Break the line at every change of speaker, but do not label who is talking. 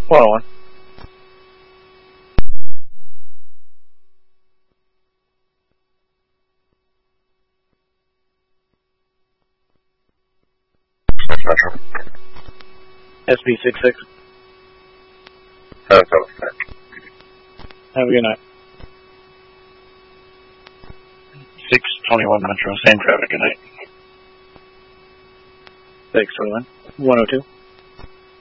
101.
Metro.
SB66.
Have
Have a good night.
621 Metro, same traffic, good night.
621. 102.